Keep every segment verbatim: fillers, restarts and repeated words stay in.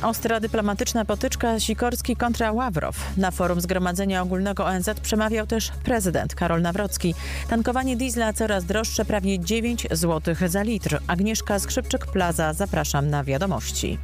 Ostra dyplomatyczna potyczka Sikorski kontra Ławrow. Na forum Zgromadzenia Ogólnego O N Z przemawiał też prezydent Karol Nawrocki. Tankowanie diesla coraz droższe, prawie dziewięć złotych za litr. Agnieszka Skrzypczyk-Plaza, zapraszam na wiadomości.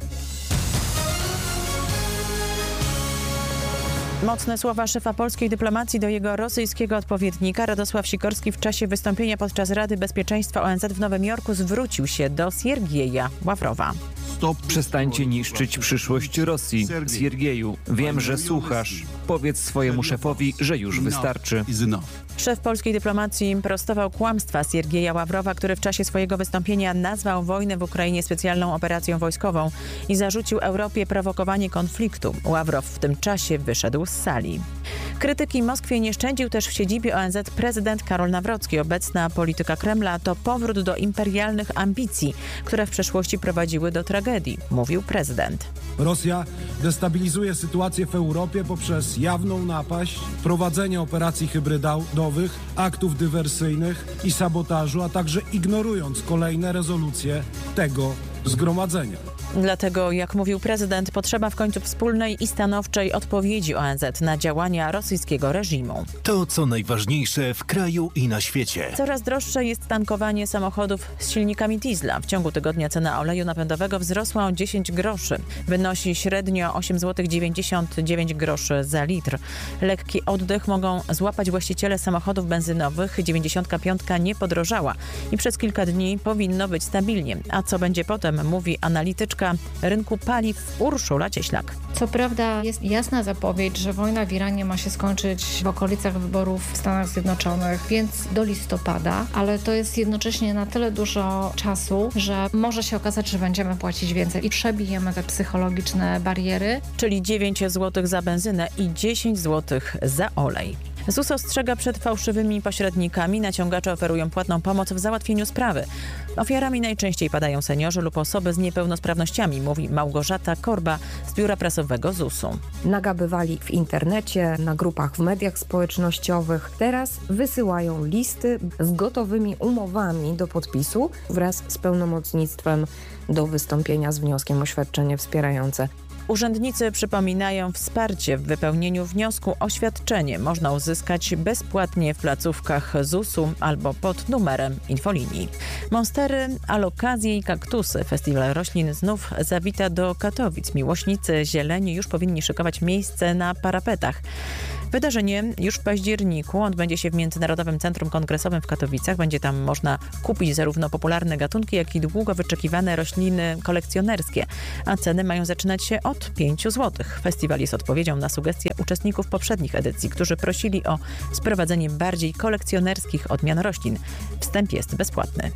Mocne słowa szefa polskiej dyplomacji do jego rosyjskiego odpowiednika. Radosław Sikorski w czasie wystąpienia podczas Rady Bezpieczeństwa O N Z w Nowym Jorku zwrócił się do Siergieja Ławrowa. Przestańcie niszczyć przyszłość Rosji. Siergieju, wiem, że słuchasz. Powiedz swojemu szefowi, że już wystarczy. Szef polskiej dyplomacji prostował kłamstwa Siergieja Ławrowa, który w czasie swojego wystąpienia nazwał wojnę w Ukrainie specjalną operacją wojskową i zarzucił Europie prowokowanie konfliktu. Ławrow w tym czasie wyszedł z sali. Krytyki Moskwie nie szczędził też w siedzibie O N Z prezydent Karol Nawrocki. Obecna polityka Kremla to powrót do imperialnych ambicji, które w przeszłości prowadziły do tragedii, mówił prezydent. Rosja destabilizuje sytuację w Europie poprzez jawną napaść, prowadzenie operacji hybrydowych, aktów dywersyjnych i sabotażu, a także ignorując kolejne rezolucje tego zgromadzenia. Dlatego, jak mówił prezydent, potrzeba w końcu wspólnej i stanowczej odpowiedzi O N Z na działania rosyjskiego reżimu. To, co najważniejsze w kraju i na świecie. Coraz droższe jest tankowanie samochodów z silnikami diesla. W ciągu tygodnia cena oleju napędowego wzrosła o dziesięć groszy. Wynosi średnio osiem złotych dziewięćdziesiąt dziewięć groszy za litr. Lekki oddech mogą złapać właściciele samochodów benzynowych. dziewięćdziesiątka piątka nie podrożała i przez kilka dni powinno być stabilnie. A co będzie potem, mówi analityczka rynku paliw Urszula Cieślak. Co prawda jest jasna zapowiedź, że wojna w Iranie ma się skończyć w okolicach wyborów w Stanach Zjednoczonych, więc do listopada, ale to jest jednocześnie na tyle dużo czasu, że może się okazać, że będziemy płacić więcej i przebijemy te psychologiczne bariery. Czyli dziewięć złotych za benzynę i dziesięć złotych za olej. Z U S ostrzega przed fałszywymi pośrednikami. Naciągacze oferują płatną pomoc w załatwieniu sprawy. Ofiarami najczęściej padają seniorzy lub osoby z niepełnosprawnościami, mówi Małgorzata Korba z biura prasowego Z U S u. Nagabywali w internecie, na grupach w mediach społecznościowych. Teraz wysyłają listy z gotowymi umowami do podpisu wraz z pełnomocnictwem do wystąpienia z wnioskiem o świadczenie wspierające. Urzędnicy przypominają, wsparcie w wypełnieniu wniosku o świadczenie można uzyskać bezpłatnie w placówkach Z U S u albo pod numerem infolinii. Monstery, alokazje i kaktusy. Festiwal roślin znów zawita do Katowic. Miłośnicy zieleni już powinni szykować miejsce na parapetach. Wydarzenie już w październiku odbędzie się w Międzynarodowym Centrum Kongresowym w Katowicach. Będzie tam można kupić zarówno popularne gatunki, jak i długo wyczekiwane rośliny kolekcjonerskie, a ceny mają zaczynać się od pięć złotych. Festiwal jest odpowiedzią na sugestie uczestników poprzednich edycji, którzy prosili o sprowadzenie bardziej kolekcjonerskich odmian roślin. Wstęp jest bezpłatny.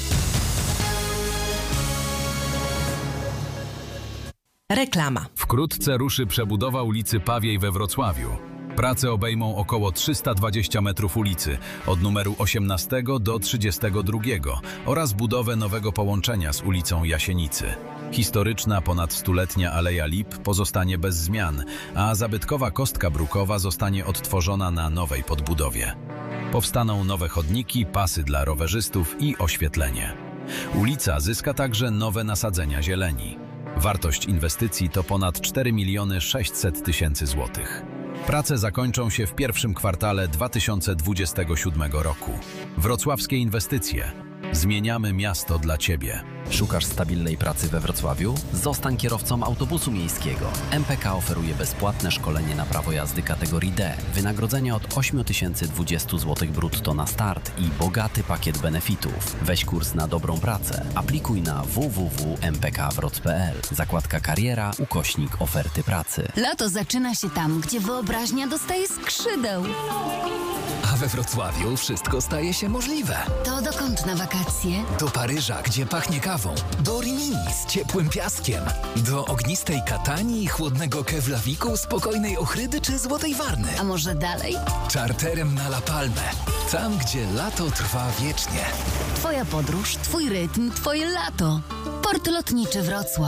Reklama. Wkrótce ruszy przebudowa ulicy Pawiej we Wrocławiu. Prace obejmą około trzysta dwadzieścia metrów ulicy od numeru osiemnastego do trzydziestego drugiego oraz budowę nowego połączenia z ulicą Jasienicy. Historyczna, ponad stuletnia Aleja Lip pozostanie bez zmian, a zabytkowa kostka brukowa zostanie odtworzona na nowej podbudowie. Powstaną nowe chodniki, pasy dla rowerzystów i oświetlenie. Ulica zyska także nowe nasadzenia zieleni. Wartość inwestycji to ponad cztery miliony sześćset tysięcy złotych. Prace zakończą się w pierwszym kwartale dwa tysiące dwudziestego siódmego roku. Wrocławskie inwestycje. Zmieniamy miasto dla Ciebie. Szukasz stabilnej pracy we Wrocławiu? Zostań kierowcą autobusu miejskiego. M P K oferuje bezpłatne szkolenie na prawo jazdy kategorii D, wynagrodzenie od osiem tysięcy dwadzieścia złotych brutto na start i bogaty pakiet benefitów. Weź kurs na dobrą pracę. Aplikuj na w w w kropka m p k wroc kropka p l. Zakładka kariera, ukośnik oferty pracy. Lato zaczyna się tam, gdzie wyobraźnia dostaje skrzydeł. A we Wrocławiu wszystko staje się możliwe. To dokąd na wakacje? Do Paryża, gdzie pachnie kawą. Do Rimini z ciepłym piaskiem. Do ognistej Katanii i chłodnego Keflaviku, spokojnej Ochrydy czy Złotej Warny. A może dalej? Czarterem na La Palmę. Tam, gdzie lato trwa wiecznie. Twoja podróż, twój rytm, twoje lato. Port Lotniczy Wrocław.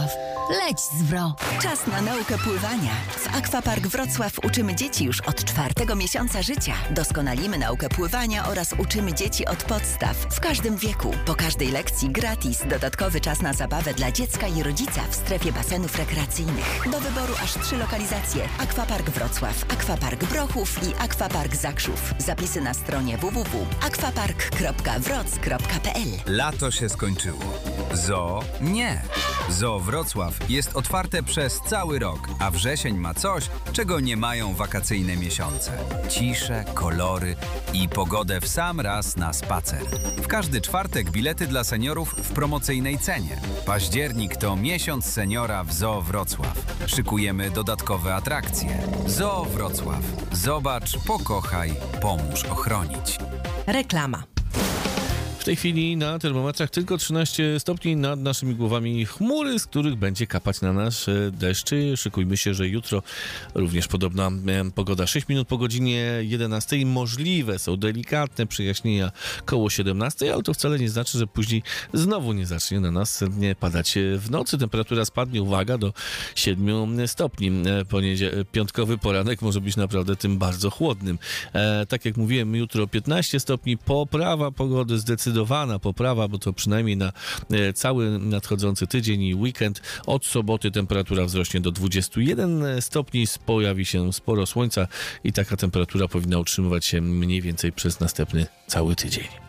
Leć z Wro. Czas na naukę pływania. W Aquapark Wrocław uczymy dzieci już od czwartego miesiąca życia. Doskonalimy naukę pływania oraz uczymy dzieci od podstaw w każdym wieku. Po każdej lekcji gratis dodatkowy czas na zabawę dla dziecka i rodzica w strefie basenów rekreacyjnych. Do wyboru aż trzy lokalizacje. Aquapark Wrocław, Aquapark Brochów i Aquapark Zakrzów. Zapisy na stronie w w w kropka aquapark kropka wroc kropka p l. Lato się skończyło. Zoo? Nie. Zoo Wrocław jest otwarte przez cały rok, a wrzesień ma coś, czego nie mają wakacyjne miesiące. Ciszę, kolory i pogodę w sam raz na spacer. W każdy czwartek bilety dla seniorów w promocyjnej cenie. Październik to miesiąc seniora w Zoo Wrocław. Szykujemy dodatkowe atrakcje. Zoo Wrocław. Zobacz, pokochaj, pomóż ochronić. Reklama. W tej chwili na termometrach tylko trzynaście stopni, nad naszymi głowami chmury, z których będzie kapać na nas deszcz. Szykujmy się, że jutro również podobna pogoda. sześć minut po godzinie jedenastej. Możliwe są delikatne przejaśnienia koło siedemnastej, ale to wcale nie znaczy, że później znowu nie zacznie na nas padać w nocy. Temperatura spadnie, uwaga, do siedmiu stopni. Poniedzie- piątkowy poranek może być naprawdę tym bardzo chłodnym. E, tak jak mówiłem, jutro piętnaście stopni, poprawa pogody, zdecydowana poprawa, bo to przynajmniej na e, cały nadchodzący tydzień i weekend. Od soboty temperatura wzrośnie do dwudziestu jeden stopni, pojawi się sporo słońca i taka temperatura powinna utrzymywać się mniej więcej przez następny cały tydzień.